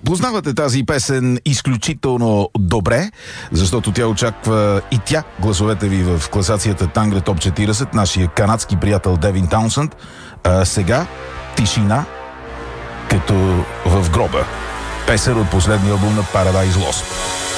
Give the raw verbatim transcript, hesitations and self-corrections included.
Познавате тази песен изключително добре, защото тя очаква и тя гласовете ви в класацията Тангра Топ четиридесет, нашия канадски приятел Девин Таунсънд. А сега тишина като в гроба. Песен от последния албум на Paradise Lost.